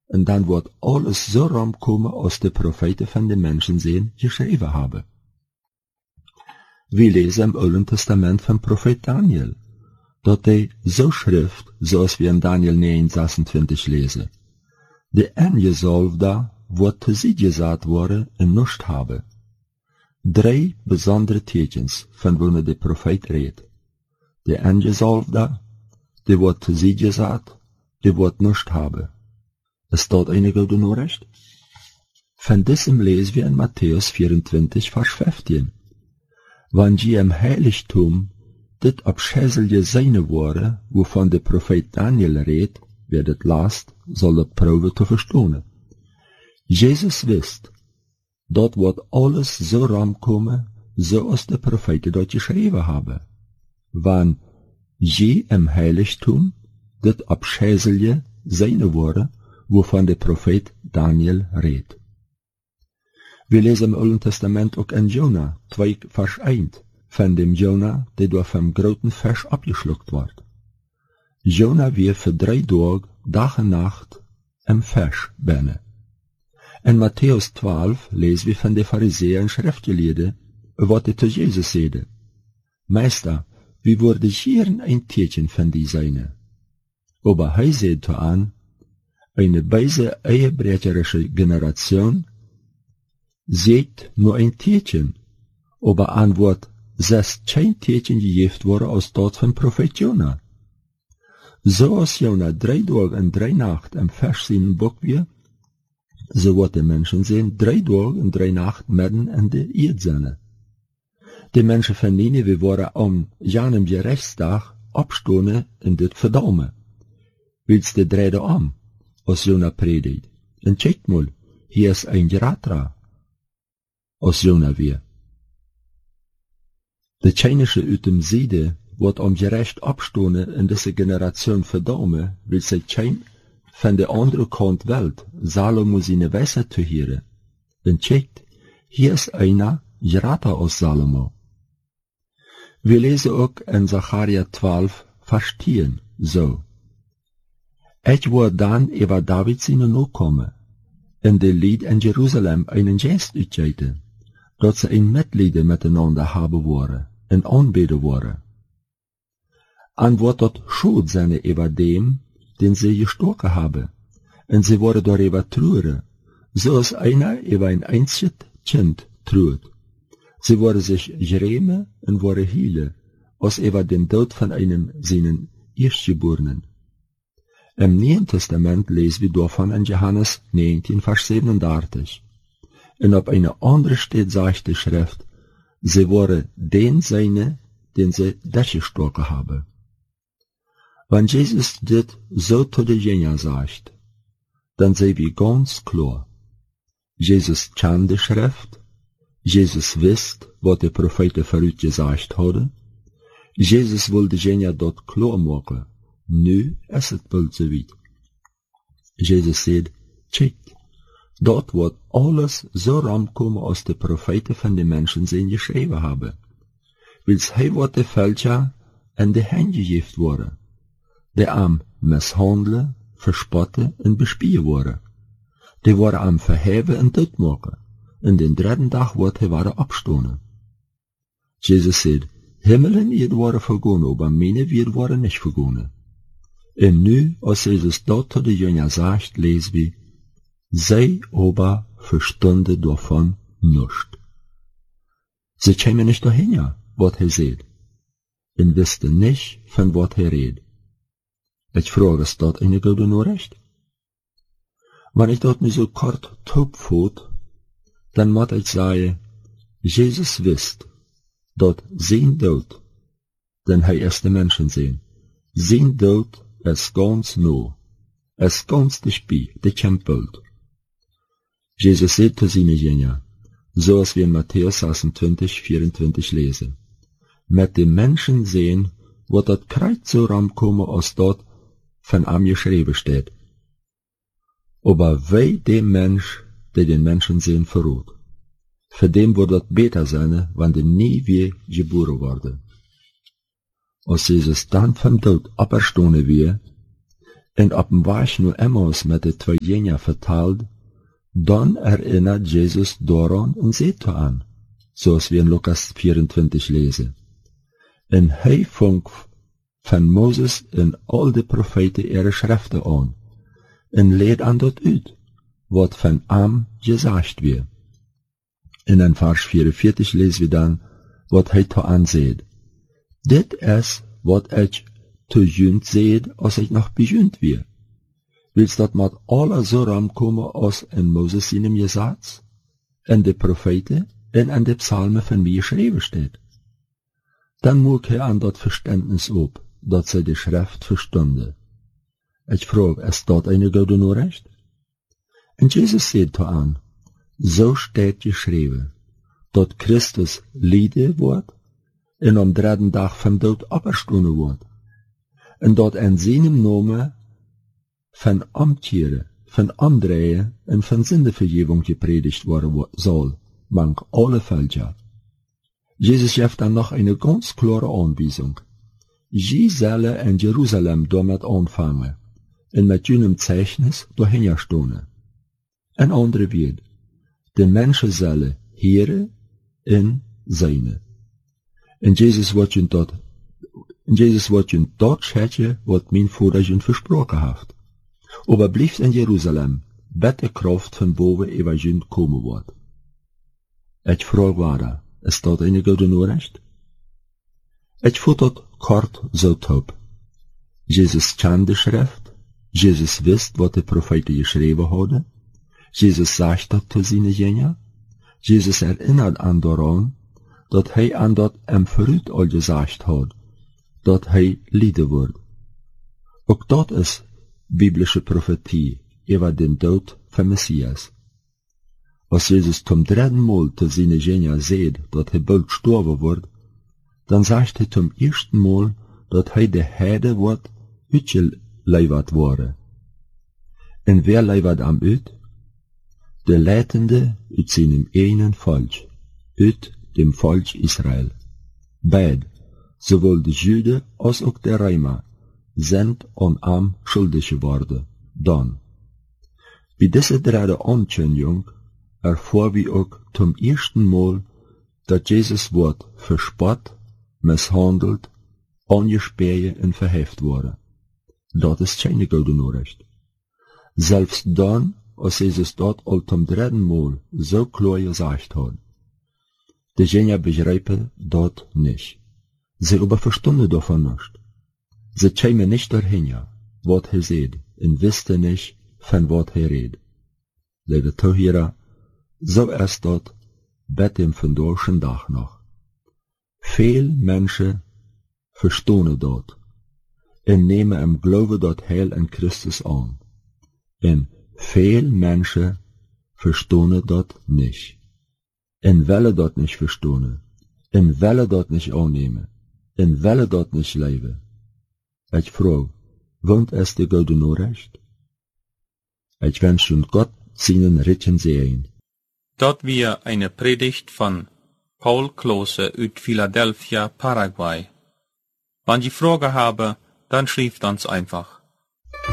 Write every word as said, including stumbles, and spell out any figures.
en dan wordt alles zo ramkomen als de profeten van de mensen zijn geschreven hebben. We lezen im Oude Testament van profeet Daniel, dat hij zo schrift, zoals we in Daniel negen zesentwintig lezen. De ingezalfde wordt te ziet gezet worden en niets hebben. Drie bijzondere tekens van wanneer de profeet redt. De ingezalfde, die wordt te ziet gezet, die wordt niets hebben. Is dat een goede Nachricht? Van diesem lezen we in Matthäus vierentwintig, vers vijftien. Wanneer je im Heiligtum dit abschäzelje seine worden, wovon de profeet Daniel redt, wer dit last, zal het proeven te verstaan. Jezus wist, dat wordt alles zo ramkomen, zoals de profeten dat geschreven hebben. Wanneer je im Heiligtum dit abschäzelje seine worden, wovon de profeet Daniel redt. We lezen im Oude Testament ook in Jona, twee vers één, van dem Jona, die door vom groten Fisch abgeschluckt wordt. Jona weer voor drie dagen, dag en nacht, im Fisch binnen. In Matthäus twaalf lezen we van de Pharisäer en Schriftgeleerden, wat die tot Jezus zeiden. Meister, wie worden hier een teken van die seine? Aber hij zei to aan, eine beise ehebrecherische Generation seht nur ein Tierchen, aber antwort, zes kein Tierchen gegeven worden als dat van profeet Jona. Zoals Jona drie dagen en drie nacht im Fisch zijn bok weer, so wordt de mensen zijn drie dagen en drie nacht midden in de Erdzonne. De mensen van Nineve worden om janem gerechtsdag opstonen in dit verdaumen. Wils de drede om, als Jona predigt. En check mal, hier is een geratra, als Jona weer. De Tscheinische uit dem Siede wordt om gerecht opstonen in deze generation verdaumen, wil zij Tschein van de andere kant Welt Salomo seine Weisheit zu hören. En checkt, hier is einer gerata als Salomo. Wir lesen ook in Zacharia twaalf, vers tien, so. Ich word dan über David seine Nachkommen, in de Lied in Jerusalem einen Gest uitgeiten, dat ze een Mitleiden miteinander haben worden, en aanbeden worden. En wordt dat schuld zijn über dem, den sie gestoken haben, en sie worden darüber trauern, so als einer über ein einziges Kind trauert. Sie worden sich grämen und worden hielen, als über den Tod von einem seinen Erstgeborenen. Im Neuen Testament lesen wir davon in Johannes negentien, vers siebenunddreißig. Und auf einer anderen steht, sagt die Schrift, sie worden den seine, den sie durchgestoken haben. Wenn Jesus dit so zu den Jüngern sagt, dann sehen wir ganz klar, Jesus kennt die Schrift, Jesus wisst, was die Propheten vorüber gesagt haben, Jesus will die Jünger dort klar machen, nu ist es bald so weit. Jesus sagt, check, dort wird alles so rankommen, als die Propheten von den Menschen sind geschrieben haben, wils hij wird die Fälscher in die Hände gegeben worden, die am mishandelen, verspotten en bespieden worden. Die worden am verheven en doodmaken, en den dritten dag wordt hij worden opstonen. Jesus zei, Himmel en Erde worden vergonnen, aber meine wir worden nicht vergonnen. En nu, als Jesus dat tot de Jünger sagt, lesen wir, zij aber verstunden davon nicht. Sie kämen nicht dahin, ja, wat hij zei, en wisten nicht, von wat hij redt. Ich frage, ist das eine gute Nachricht? Wenn ich dort nicht so kort taub fort, dann muss ich sagen, Jesus wisst, dass sein Tod, denn er ist der Menschen sehen, sein Tod ist ganz nah, ist ganz dichtbei, der kommt bald. Jesus sagt zu seinen Jüngern, so als wir in Matthäus sechsundzwanzig, vierundzwanzig lesen, mit dem Menschen sehen, wird das Kreuz so rankommen, als dort von am geschrieben steht. Aber wei dem Mensch, der den Menschen sehen verrot. Für den wird das besser sein, wenn der nie wieder geboren wurde. Als Jesus dann vom Tod auferstanden wird, En op dem Weg naar Emmaus met de twee Jünger vertelt, dann erinnert Jesus daran und seht an, so als wir in Lukas vierundzwanzig lesen. En hij fängt van Moses en al de profeten ihre Schriften an, en leert an dort uit, wat van hem gesagt wird. In en Vers vierundvierzig lesen wir dann, wat hij te aanzet. Dit is wat ik te junt seht, als ik nog bejunt weer. Willst dat met alle so ramkomen als in Moses seinem Gesetz, in de Propheten en in de Psalmen van wie geschreven steht? Dann moet hij aan dat Verständnis op, dat zij de Schrift verstonden. Ich frage, ist dort eine gute Nachricht? Und Jesus sagt da an, so steht geschrieben, dat Christus lijden wordt en am dritten Tag vom Tod auferstanden wordt. En dat in seinem Namen von Amtieren, von Andrehen und von Sündevergebung gepredigt worden soll, mank alle Völker. Jesus gibt dann noch eine ganz klare Anweisung. Sie sollen in Jerusalem damit anfangen, und mit jenem Zeichnis dahinter stehen. Ein anderer wird, die Menschen sollen hören und sein. Und Jesus wird ihnen dort, und Jesus wird ihnen dort schätzen, was mein Vater ihnen versprochen hat. Aber bleibt in Jerusalem, bis die Kraft von boven über ihnen kommen wird. Ich frage weiter, ist dort eine gute Nachricht? Ich fuhr dort kort so top. Jesus kennt die Schrift, Jesus wisst, was die Propheten geschrieben haben, Jesus sagt das zu seinen Jüngern, Jesus erinnert an daran, dat hij an dat em vooruit al gesagt hat, dat hij lijden wird. Ook dat is biblische Prophetie über den Tod von Messias. Als Jesus zum dritten Mal zu seinen Jüngern sagt, dat hij bald sterben wird, dann sagt hij zum ersten Mal, dat hij de Herde wird uitgeleivert worden. En wer leivert am uit? De Leitende uit seinem einen Volk, uit dem Volk Israel. Beid, sowohl die Juden als auch die Römer, sind an ihm schuldig geworden. Dann, bei dieser dritte Ankündigung erfahren wir auch zum ersten Mal, dass Jesus wird verspott, misshandelt, angespäht und verheft wurde. Das ist keine gute Nachricht. Selbst dann, als Jesus dort all zum dritten Mal so klar gesagt hat. Die Jünger begreifen dort nicht. Sie aber verstanden davon nicht. Sie kämen nicht dahin, was er sieht, und wussten nicht, von was er redet. Liebe Zuhörer, so ist dort bei dem verdorbenen Tag noch. Viele Menschen verstehen dort und nehmen im Glauben dort Heil in Christus an. Und viele Menschen verstehen dort nicht. Und wollen dort nicht verstehen. Und wollen dort nicht annehmen. Und wollen dort nicht leben. Ich frage, wohnt es die gute Nachricht? Ich wünsche uns Gott seinen Retten sehen. Dort wir eine Predigt von Paul Klose aus Philadelphia, Paraguay. Wenn Sie Fragen haben, dann schreibt uns einfach.